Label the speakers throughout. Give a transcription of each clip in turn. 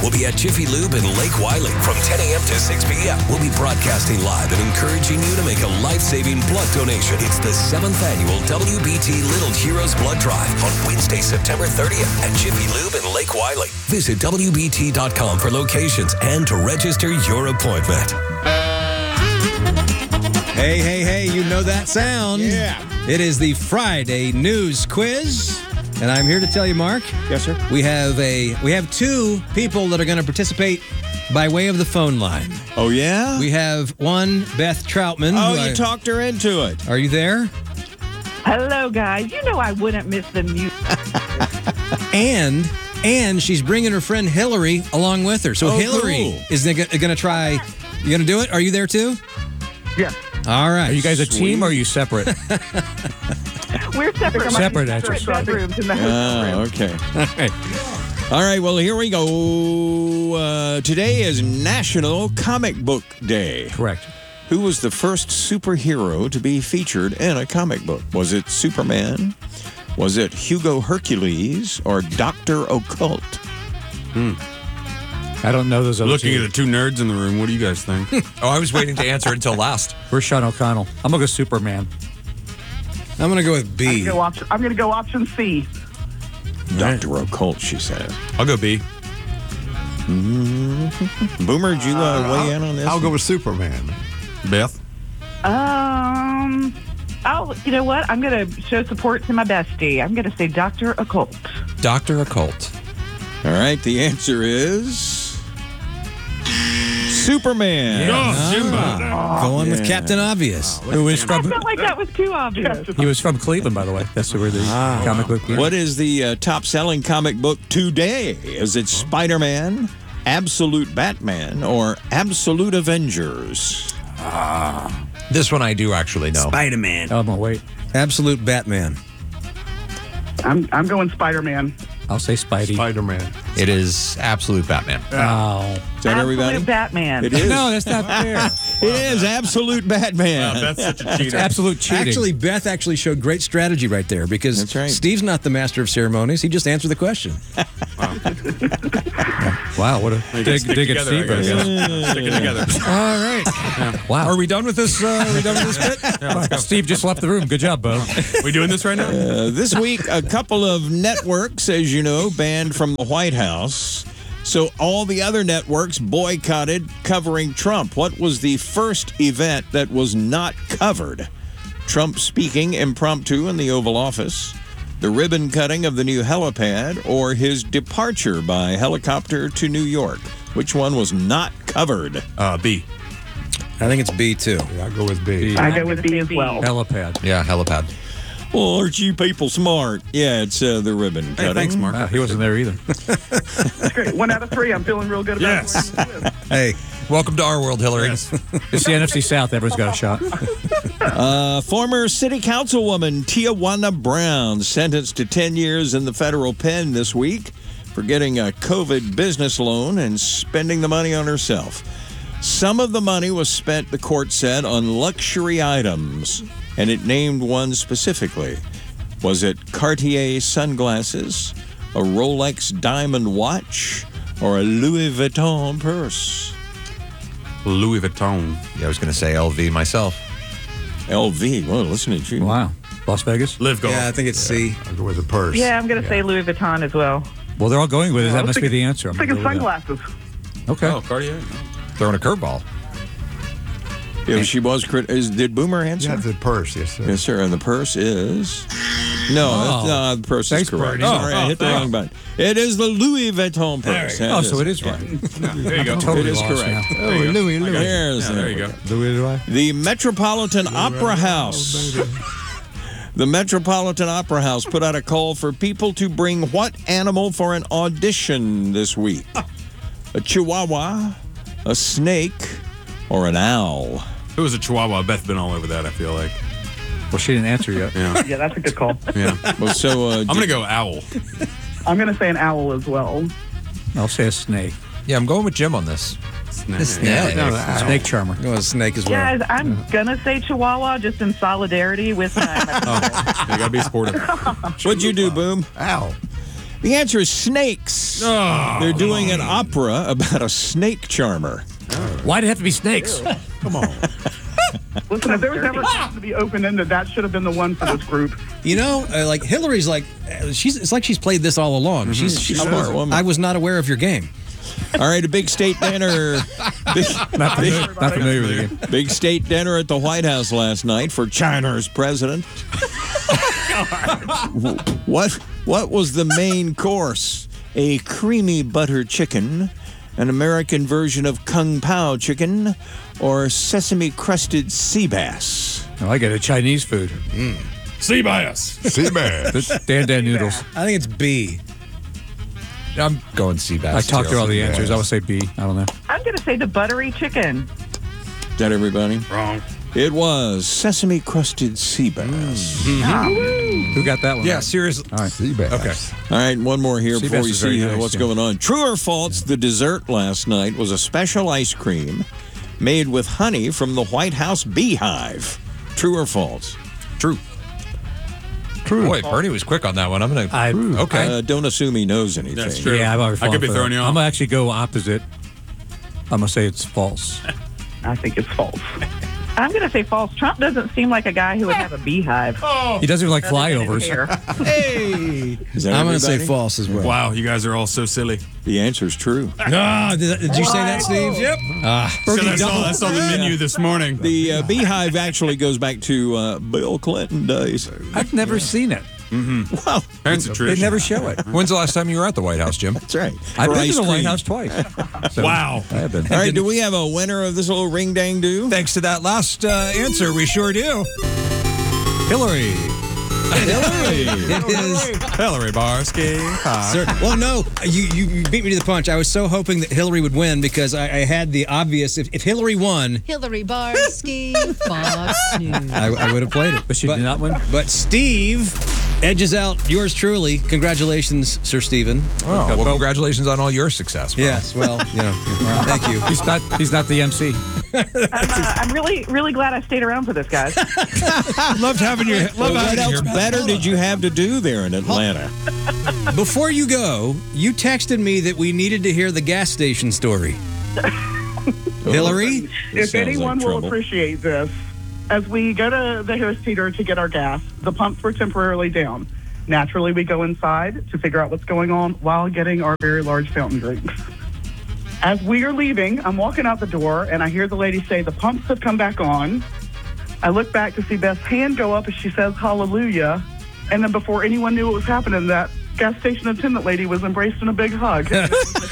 Speaker 1: will be at Jiffy Lube in Lake Wiley from 10 a.m. to 6 p.m. We'll be broadcasting live and encouraging you to make a life-saving blood donation. It's the 7th annual WBT Little Heroes Blood Drive on Wednesday, September 30th at Jiffy Lube in Lake Wiley. Visit WBT.com for locations and to register your appointment.
Speaker 2: Hey, hey, hey, you know that sound.
Speaker 3: Yeah.
Speaker 2: It is the Friday News Quiz. And I'm here to tell you, Mark.
Speaker 3: Yes, sir.
Speaker 2: We have two people that are going to participate by way of the phone line.
Speaker 3: Oh, yeah?
Speaker 2: We have one, Beth Troutman.
Speaker 3: Oh, you talked her into it.
Speaker 2: Are you there?
Speaker 4: Hello, guys. You know I wouldn't miss the music.
Speaker 2: And she's bringing her friend Hillary along with her. So Hillary is going to try. You going to do it? Are you there too?
Speaker 4: Yeah.
Speaker 2: All right.
Speaker 5: Are you guys a team or are you separate?
Speaker 4: We're separate.
Speaker 5: Separate,
Speaker 4: Separate bedrooms in the hotel room.
Speaker 3: Okay.
Speaker 2: All right.
Speaker 3: All right, well, here we go. Today is National Comic Book Day.
Speaker 5: Correct.
Speaker 3: Who was the first superhero to be featured in a comic book? Was it Superman? Was it Hugo Hercules or Dr. Occult?
Speaker 5: I don't know those other
Speaker 6: Looking
Speaker 5: two.
Speaker 6: at the two nerds in the room, what do you guys think?
Speaker 7: Oh, I was waiting to answer until last.
Speaker 5: Where's Sean O'Connell? I'm going to go Superman.
Speaker 2: I'm going to go with B.
Speaker 4: I'm going to go option C.
Speaker 3: Dr. Occult, she says.
Speaker 6: I'll go B.
Speaker 3: Boomer, did you weigh in on this?
Speaker 8: I'll go with Superman.
Speaker 6: Beth?
Speaker 4: You know what? I'm going to show support to my bestie. I'm going to say Dr. Occult.
Speaker 7: Dr. Occult.
Speaker 3: All right, the answer is Superman.
Speaker 2: Going with Captain Obvious.
Speaker 5: Who was
Speaker 4: I
Speaker 5: from?
Speaker 4: felt like that was too obvious.
Speaker 5: He was from Cleveland, by the way. That's where the comic book.
Speaker 3: What is the top-selling comic book today? Is it Spider-Man, Absolute Batman, or Absolute Avengers?
Speaker 7: This one I do actually know.
Speaker 2: Spider-Man.
Speaker 5: Oh, I'm going to wait.
Speaker 2: Absolute Batman.
Speaker 4: I'm going Spider-Man.
Speaker 5: I'll say Spidey.
Speaker 8: Spider-Man.
Speaker 7: It is Absolute Batman.
Speaker 5: Oh.
Speaker 3: Is that everybody?
Speaker 4: Absolute Batman.
Speaker 3: It is.
Speaker 5: No, that's not fair.
Speaker 3: It is Absolute Batman.
Speaker 6: That's such a
Speaker 5: It's
Speaker 6: cheater.
Speaker 5: absolute cheating.
Speaker 2: Actually, Beth actually showed great strategy right there because
Speaker 3: That's right.
Speaker 2: Steve's not the master of ceremonies. He just answered the question.
Speaker 5: wow, what a dig
Speaker 6: Stick
Speaker 5: at
Speaker 6: together,
Speaker 5: Steve.
Speaker 6: I
Speaker 5: I
Speaker 6: guess.
Speaker 5: guess.
Speaker 6: Stick it together.
Speaker 2: All right.
Speaker 5: Wow.
Speaker 2: Are we done with this? Bit?
Speaker 5: Steve just left the room. Good job, Bo.
Speaker 6: We doing this right now?
Speaker 3: This week, a couple of networks, as you know, banned from the White House. So all the other networks boycotted covering Trump. What was the first event that was not covered? Trump speaking impromptu in the Oval Office, the ribbon cutting of the new helipad, or his departure by helicopter to New York? Which one was not covered?
Speaker 6: B.
Speaker 2: I think it's B too.
Speaker 8: Yeah, I'll go with B.
Speaker 4: I go with B as well.
Speaker 5: Helipad.
Speaker 7: Yeah, helipad.
Speaker 3: Well, aren't you people smart? Yeah, it's the ribbon cutting.
Speaker 6: Hey, thanks, Mark.
Speaker 5: Wow, he wasn't there either.
Speaker 4: That's great. 1 out of 3. I'm feeling real good about it.
Speaker 2: Hey,
Speaker 7: Welcome to our world, Hillary.
Speaker 5: It's the NFC South. Everyone's got a shot.
Speaker 3: Former city councilwoman Tijuana Brown sentenced to 10 years in the federal pen this week for getting a COVID business loan and spending the money on herself. Some of the money was spent, the court said, on luxury items, and it named one specifically. Was it Cartier sunglasses, a Rolex diamond watch, or a Louis Vuitton purse?
Speaker 6: Louis Vuitton.
Speaker 7: Yeah, I was going to say LV myself.
Speaker 3: LV. Well, listen at you.
Speaker 5: Wow. Las Vegas?
Speaker 6: Live golf.
Speaker 2: yeah, I think it's C.
Speaker 8: I'll go with the purse.
Speaker 4: Yeah, I'm going to say Louis Vuitton as well.
Speaker 5: Well, they're all going with it. That must be the answer.
Speaker 4: I'm
Speaker 5: I'm gonna
Speaker 4: thinking
Speaker 5: go with
Speaker 4: sunglasses.
Speaker 5: that. Okay.
Speaker 6: Oh, Cartier.
Speaker 7: Throwing a curveball.
Speaker 3: Yeah, she was. Did Boomer answer?
Speaker 8: Yeah, the purse, yes, sir.
Speaker 3: Yes, sir. And the purse is. No, the purse
Speaker 5: Thanks,
Speaker 3: is correct.
Speaker 5: Bernie.
Speaker 3: Sorry, I hit the wrong button. It is the Louis Vuitton purse.
Speaker 5: Oh, so it is right.
Speaker 6: There you go.
Speaker 5: Totally
Speaker 3: It is
Speaker 5: lost
Speaker 3: correct.
Speaker 5: now.
Speaker 8: Oh, Louis.
Speaker 3: There's
Speaker 6: There you go.
Speaker 8: Louis, do I?
Speaker 3: The Metropolitan Opera House. The Metropolitan Opera House put out a call for people to bring what animal for an audition this week? A chihuahua, a snake, or an owl?
Speaker 6: If it was a Chihuahua, Beth been all over that, I feel like.
Speaker 5: Well, she didn't answer yet.
Speaker 6: Yeah.
Speaker 4: Yeah, that's a good call.
Speaker 6: Yeah.
Speaker 3: Well, so
Speaker 6: I'm going to go owl.
Speaker 4: I'm going to say an owl as well.
Speaker 5: I'll say a snake.
Speaker 7: Yeah, I'm going with Jim on this.
Speaker 6: Snake.
Speaker 7: Snake.
Speaker 5: Snake charmer.
Speaker 2: I'm going with snake as well.
Speaker 4: Guys, I'm going to say Chihuahua just in solidarity with my...
Speaker 6: You got to be sportive.
Speaker 3: what'd you do, Boom?
Speaker 8: Ow.
Speaker 3: The answer is snakes. They're doing an opera about a snake charmer.
Speaker 5: Why'd it have to be snakes?
Speaker 8: Come on.
Speaker 4: Listen, if there was ever something to be open-ended, that should have been the one for this group.
Speaker 2: You know, like Hillary's like, it's like she's played this all along. She's
Speaker 3: a smart woman.
Speaker 2: I was not aware of your game.
Speaker 3: All right, a big state dinner.
Speaker 5: Not familiar with the game.
Speaker 3: Big state dinner at the White House last night for China's president. What was the main course? A creamy butter chicken, an American version of Kung Pao chicken, or sesame-crusted sea bass?
Speaker 5: Oh, I get a Chinese food.
Speaker 6: Sea bass.
Speaker 8: Sea bass.
Speaker 5: The Dan noodles.
Speaker 2: I think it's B.
Speaker 7: I'm going sea bass.
Speaker 5: I talked through all the
Speaker 7: too.
Speaker 5: answers. I would say B. I don't know.
Speaker 4: I'm going to say the buttery chicken.
Speaker 3: Is that everybody?
Speaker 6: Wrong.
Speaker 3: It was sesame-crusted sea bass.
Speaker 5: Who got that one?
Speaker 7: Yeah,
Speaker 5: right?
Speaker 7: seriously.
Speaker 5: All right.
Speaker 8: Sea bass.
Speaker 7: Okay.
Speaker 3: All right, one more here
Speaker 5: Sea
Speaker 3: before
Speaker 5: bass
Speaker 3: we
Speaker 5: is very
Speaker 3: see
Speaker 5: nice,
Speaker 3: what's
Speaker 5: yeah.
Speaker 3: going on. True or false, the dessert last night was a special ice cream made with honey from the White House beehive. True or false?
Speaker 6: True.
Speaker 7: Boy, Bernie was quick on that one. I'm going to. Okay.
Speaker 3: Don't assume he knows anything.
Speaker 6: That's true.
Speaker 5: Yeah, I've already
Speaker 6: I could be
Speaker 5: fallen for
Speaker 6: throwing
Speaker 5: that.
Speaker 6: you off.
Speaker 5: I'm going to actually go opposite. I'm going to say it's false.
Speaker 4: I think it's false. I'm going to say false. Trump doesn't seem like a guy who would have a beehive.
Speaker 5: He doesn't even like
Speaker 4: Other than his
Speaker 5: flyovers.
Speaker 4: hair.
Speaker 2: Hey,
Speaker 3: Is that
Speaker 2: I'm going to say
Speaker 3: everybody?
Speaker 2: false as well.
Speaker 6: Wow, you guys are all so silly.
Speaker 3: The answer's true.
Speaker 2: Ah, did you say that, Steve? Yep.
Speaker 6: So I saw the menu this morning.
Speaker 3: The beehive actually goes back to Bill Clinton days.
Speaker 5: I've never seen it.
Speaker 3: Wow,
Speaker 6: That's a
Speaker 5: They
Speaker 6: tradition.
Speaker 5: never show it.
Speaker 7: When's the last time you were at the White House, Jim?
Speaker 3: that's right.
Speaker 5: I've
Speaker 3: For
Speaker 5: been
Speaker 3: ice
Speaker 5: to the White
Speaker 3: cream.
Speaker 5: House twice. So,
Speaker 6: Wow.
Speaker 5: I have been.
Speaker 3: All right, do we have a winner of this little ring-dang-do?
Speaker 7: Thanks to that last answer, we sure do.
Speaker 5: Hillary.
Speaker 2: It is.
Speaker 7: Hillary Barsky.
Speaker 2: Sir, well, no, you beat me to the punch. I was so hoping that Hillary would win because I had the obvious. If Hillary won,
Speaker 9: Hillary Barsky, Fox News.
Speaker 2: I would have played it.
Speaker 5: But she did not win?
Speaker 2: But Steve edges out yours truly. Congratulations, Sir Stephen.
Speaker 7: Oh, well, congratulations on all your success. bro.
Speaker 2: Yes, well, thank you.
Speaker 5: He's not the MC.
Speaker 4: I'm really glad I stayed around for this, guys.
Speaker 7: Loved having you.
Speaker 3: What else better did you have to do there in Atlanta?
Speaker 2: Before you go, you texted me that we needed to hear the gas station story. Hillary?
Speaker 3: This
Speaker 4: If
Speaker 3: sounds
Speaker 4: anyone
Speaker 3: like
Speaker 4: will
Speaker 3: trouble.
Speaker 4: appreciate this, as we go to the Harris Teeter to get our gas, the pumps were temporarily down. Naturally, we go inside to figure out what's going on while getting our very large fountain drinks. As we are leaving, I'm walking out the door, and I hear the lady say, the pumps have come back on. I look back to see Beth's hand go up as she says, hallelujah. And then before anyone knew what was happening, that gas station attendant lady was embraced in a big hug. So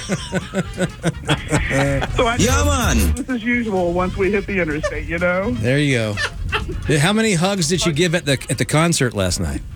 Speaker 4: I business as usual once we hit the interstate, you know?
Speaker 2: There you go. How many hugs did you give at the concert last night?